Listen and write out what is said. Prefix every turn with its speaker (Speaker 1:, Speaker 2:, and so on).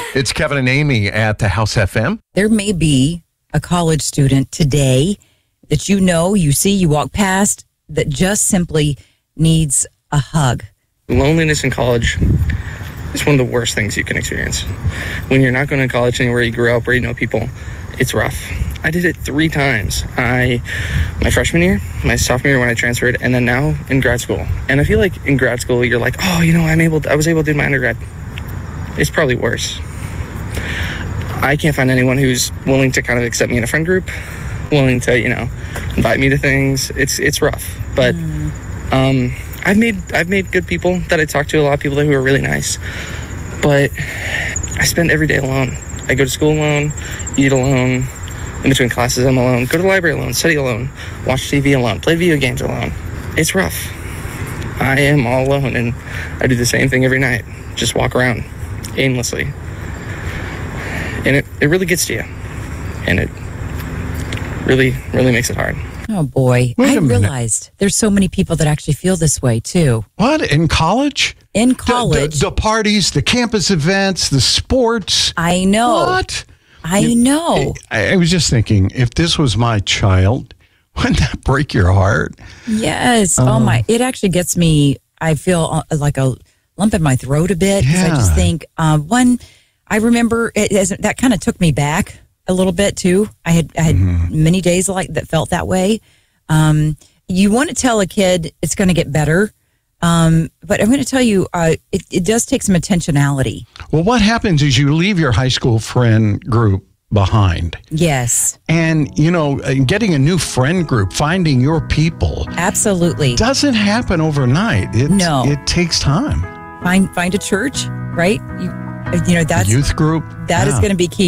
Speaker 1: It's Kevin and Amy at the House FM.
Speaker 2: There may be a college student today that you see, you walk past, that just simply needs a hug.
Speaker 3: Loneliness in college is one of the worst things you can experience. When you're not going to college anywhere you grew up, where you know people, it's rough. I did it 3 times. My freshman year, my sophomore year when I transferred, and then now in grad school. And I feel like in grad school, you're like, oh, I was able to do my undergrad. It's probably worse. I can't find anyone who's willing to kind of accept me in a friend group, willing to, invite me to things. It's rough. But I've made good people that I talk to, a lot of people who are really nice. But I spend every day alone. I go to school alone, eat alone. In between classes, I'm alone. Go to the library alone, study alone, watch TV alone, play video games alone. It's rough. I am all alone, and I do the same thing every night. Just walk around aimlessly. And it really gets to you. And it really, really makes it hard.
Speaker 2: Oh, boy. I realized there's so many people that actually feel this way, too.
Speaker 1: What? In college?
Speaker 2: In college.
Speaker 1: The parties, the campus events, the sports.
Speaker 2: I know.
Speaker 1: What?
Speaker 2: I know.
Speaker 1: I was just thinking, if this was my child, wouldn't that break your heart?
Speaker 2: Yes. Oh, my. It actually gets me, I feel like a lump in my throat a bit.
Speaker 1: Yeah.
Speaker 2: I just think, I remember that kind of took me back a little bit too. I had many days that felt that way. You want to tell a kid it's going to get better, but I'm going to tell you it does take some intentionality.
Speaker 1: Well, what happens is you leave your high school friend group behind.
Speaker 2: Yes.
Speaker 1: And, getting a new friend group, finding your people.
Speaker 2: Absolutely.
Speaker 1: Doesn't happen overnight.
Speaker 2: No.
Speaker 1: It takes time.
Speaker 2: Find a church, right? That's
Speaker 1: a youth group.
Speaker 2: That is going to be key.